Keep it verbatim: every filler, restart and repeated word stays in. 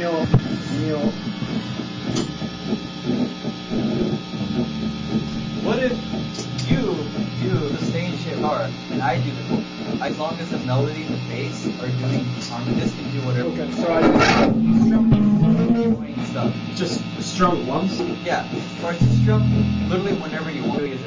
mio, mio. What if you do the same shit hard and I do the hook? As long as the melody and the bass are doing harmony, this can do whatever. Okay, so I Doing stuff. just strum it once. Yeah, or to strum literally whenever you want. It's